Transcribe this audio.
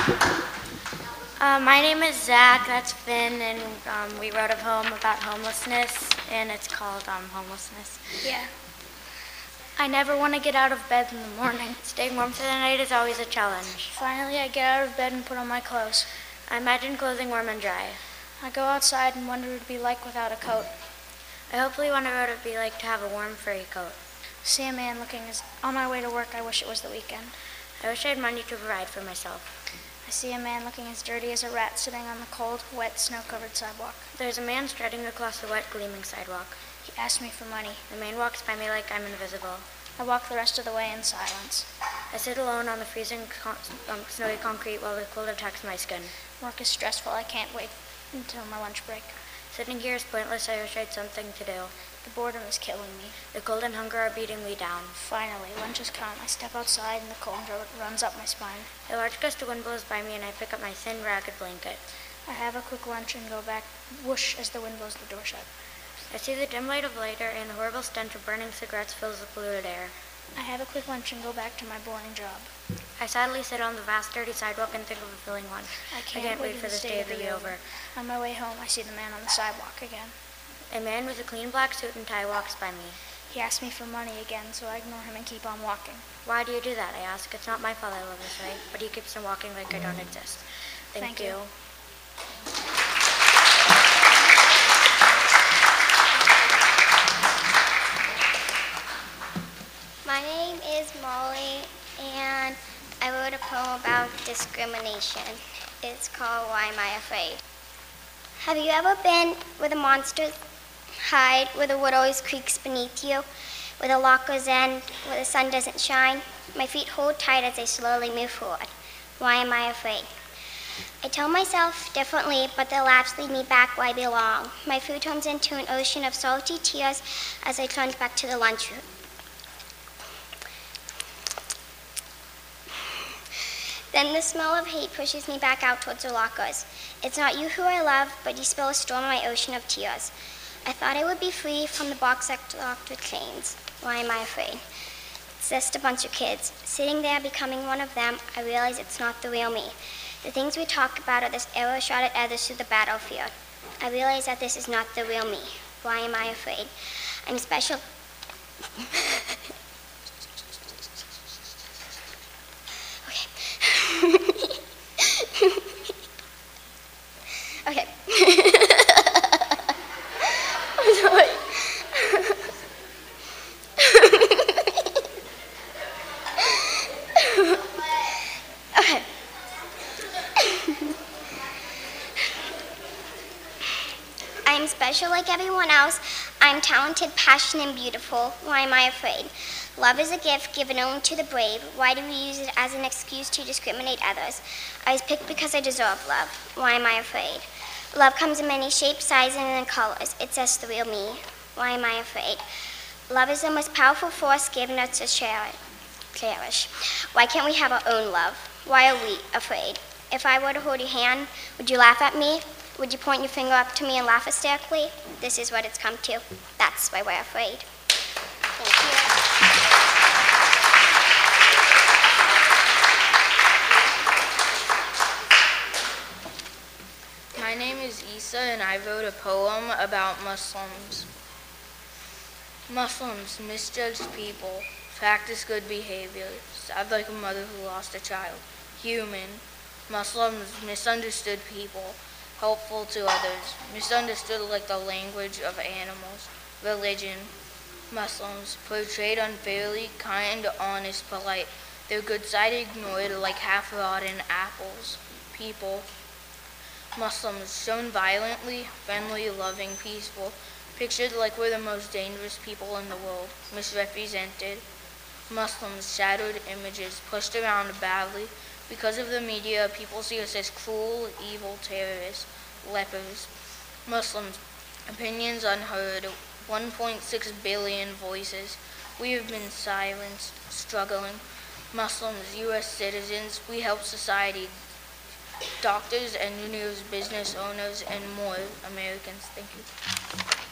My name is Zach, that's Finn, and we wrote a poem about homelessness, and it's called Homelessness. Yeah. I never want to get out of bed in the morning. Staying warm through the night is always a challenge. Finally, I get out of bed and put on my clothes. I imagine clothing warm and dry. I go outside and wonder what it would be like without a coat. I hopefully wonder what it would be like to have a warm, furry coat. See a man on my way to work. I wish it was the weekend. I wish I had money to provide for myself. I see a man looking as dirty as a rat sitting on the cold, wet, snow-covered sidewalk. There's a man striding across the wet, gleaming sidewalk. He asks me for money. The man walks by me like I'm invisible. I walk the rest of the way in silence. I sit alone on the freezing, snowy concrete while the cold attacks my skin. Work is stressful. I can't wait until my lunch break. Sitting here is pointless. I wish I had something to do. The boredom is killing me. The cold and hunger are beating me down. Finally, lunch has come. I step outside and the cold runs up my spine. A large gust of wind blows by me and I pick up my thin, ragged blanket. I have a quick lunch and go back, whoosh, as the wind blows the door shut. I see the dim light of lighter and the horrible stench of burning cigarettes fills the polluted air. I have a quick lunch and go back to my boring job. I sadly sit on the vast, dirty sidewalk and think of a filling one. I can't wait for this day to be over. On my way home, I see the man on the sidewalk again. A man with a clean black suit and tie walks by me. He asks me for money again, so I ignore him and keep on walking. Why do you do that? I ask. It's not my fault I live this way, but he keeps on walking like I don't exist. Thank you. My name is Molly, and I wrote a poem about discrimination. It's called Why Am I Afraid? Have you ever been where the monsters hide, where the wood always creaks beneath you, where the lockers end, where the sun doesn't shine? My feet hold tight as I slowly move forward. Why am I afraid? I tell myself differently, but the laughs lead me back where I belong. My food turns into an ocean of salty tears as I plunge back to the lunchroom. Then the smell of hate pushes me back out towards the lockers. It's not you who I love, but you spill a storm in my ocean of tears. I thought I would be free from the box locked with chains. Why am I afraid? It's just a bunch of kids. Sitting there becoming one of them, I realize it's not the real me. The things we talk about are this arrow shot at others through the battlefield. I realize that this is not the real me. Why am I afraid? I'm special. Okay. I'm sorry. Okay. I'm special like everyone else. I'm talented, passionate, and beautiful. Why am I afraid? Love is a gift given only to the brave. Why do we use it as an excuse to discriminate others? I was picked because I deserve love. Why am I afraid? Love comes in many shapes, sizes, and colors. It's just the real me. Why am I afraid? Love is the most powerful force given us to cherish. Why can't we have our own love? Why are we afraid? If I were to hold your hand, would you laugh at me? Would you point your finger up to me and laugh hysterically? This is what it's come to. That's why we're afraid. Thank you. My name is Isa, and I wrote a poem about Muslims. Muslims, misjudged people, practice good behavior, sad like a mother who lost a child. Human, Muslims, misunderstood people, helpful to others, misunderstood like the language of animals. Religion, Muslims, portrayed unfairly, kind, honest, polite, their good side ignored like half-rotten apples. People, Muslims, shown violently, friendly, loving, peaceful, pictured like we're the most dangerous people in the world, misrepresented. Muslims, shattered images, pushed around badly. Because of the media, people see us as cruel, evil terrorists, lepers. Muslims, opinions unheard, 1.6 billion voices. We have been silenced, struggling. Muslims, U.S. citizens, we help society. Doctors, engineers, business owners, and more Americans. Thank you.